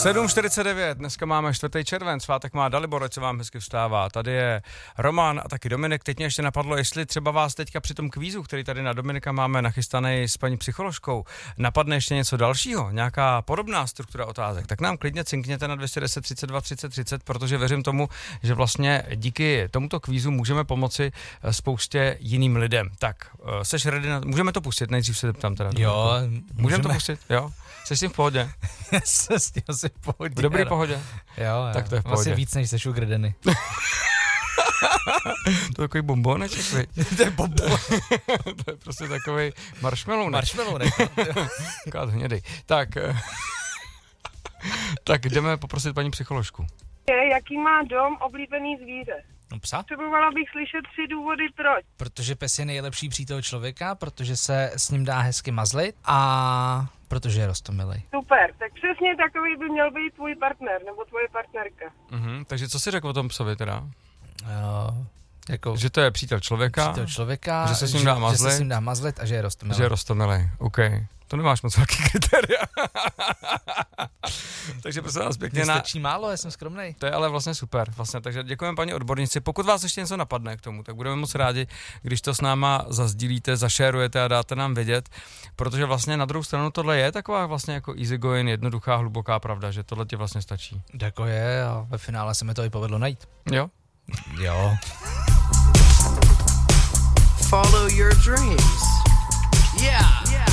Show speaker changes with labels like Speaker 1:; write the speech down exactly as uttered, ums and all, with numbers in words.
Speaker 1: sedm čtyřicet devět, dneska máme čtvrtý červen, svátek má Dalibor, ať se vám hezky vstává. Tady je Roman a taky Dominik. Teď mě ještě napadlo, jestli třeba vás teďka při tom kvízu, který tady na Dominika máme nachystaný s paní psycholožkou, napadne ještě něco dalšího, nějaká podobná struktura otázek, tak nám klidně cinkněte na dvě stě deset třicet dva třicet třicet, protože věřím tomu, že vlastně díky tomuto kvízu můžeme pomoci spoustě jiným lidem. Tak, seš ready na... Můžeme to pustit, nejdřív se zeptám teda.
Speaker 2: Jo,
Speaker 1: můžeme. Můžeme to pustit, jo? Jsi s tím v pohodě?
Speaker 2: Jsi s tím asi v pohodě.
Speaker 1: V dobrý pohodě?
Speaker 2: Jo, jo.
Speaker 1: Tak to je v pohodě.
Speaker 2: Asi víc než se Sugar Danny.
Speaker 1: To je takový bomboneček, viď?
Speaker 2: To je bombon.
Speaker 1: To je prostě takový marshmallow, ne?
Speaker 2: Marshmallow, ne?
Speaker 1: Kát hnědej. Tak, tak jdeme poprosit paní psycholožku.
Speaker 3: Jaký má dom oblíbený zvíře?
Speaker 2: No psa?
Speaker 3: Potřebovala bych slyšet tři důvody proč.
Speaker 2: Protože pes je nejlepší přítel člověka, protože se s ním dá hezky mazlit a protože je roztomilej.
Speaker 3: Super, tak přesně takový by měl být tvůj partner nebo tvoje partnerka.
Speaker 1: Mhm, takže co jsi řekl o tom psovi teda?
Speaker 2: Jo, jako...
Speaker 1: Že to je přítel člověka,
Speaker 2: Přítel člověka,
Speaker 1: že se s ním dá mazlit,
Speaker 2: že se s ním dá mazlit a že je roztomilej.
Speaker 1: Že je roztomilej, OK. To nemáš moc velký kritéria. Takže prosím vás pěkně
Speaker 2: Mně
Speaker 1: na...
Speaker 2: stačí málo, já jsem skromnej.
Speaker 1: To je ale vlastně super, vlastně, takže děkujeme paní odbornici. Pokud vás ještě něco napadne k tomu, tak budeme moc rádi, když to s náma zazdílíte, zašérujete a dáte nám vědět, protože vlastně na druhou stranu tohle je taková vlastně jako easy going, jednoduchá, hluboká pravda, že tohle ti vlastně stačí.
Speaker 2: Jako je a ve finále se mi to i povedlo najít.
Speaker 1: Jo?
Speaker 2: Jo.
Speaker 4: Follow your dreams. Yeah. Yeah.